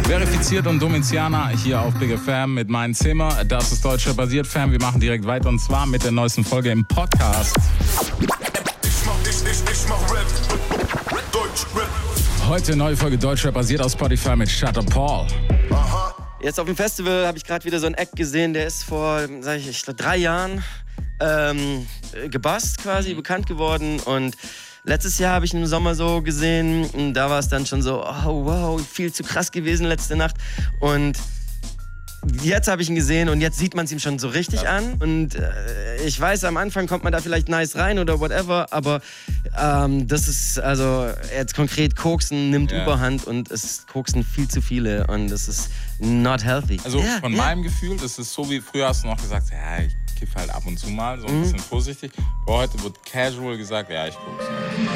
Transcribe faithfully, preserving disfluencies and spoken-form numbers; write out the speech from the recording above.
Verifiziert und Domiziana hier auf Big F M mit meinem Zimmer. Das ist Deutscher basiert Fam. Wir machen direkt weiter und zwar mit der neuesten Folge im Podcast. Ich mach, ich, ich, ich mach Rap. Deutsch Rap. Heute neue Folge Deutscher basiert auf Spotify mit Shutter Paul. Aha. Jetzt auf dem Festival habe ich gerade wieder so einen Act gesehen, der ist vor, sag ich, ich glaub, drei Jahren ähm, gebast quasi, bekannt geworden. Und letztes Jahr habe ich ihn im Sommer so gesehen und da war es dann schon so, oh wow, viel zu krass gewesen letzte Nacht. Und jetzt habe ich ihn gesehen und jetzt sieht man es ihm schon so richtig ja. an. Und äh, ich weiß, am Anfang kommt man da vielleicht nice rein oder whatever, aber ähm, das ist, also jetzt konkret Koksen nimmt ja. Überhand und es koksen viel zu viele und das ist not healthy. Also ja, von ja. meinem Gefühl, das ist so wie früher hast du noch gesagt, ja, ich kiff halt ab und zu mal, so ein Mhm. bisschen vorsichtig. Aber heute wird casual gesagt, ja, ich kokse.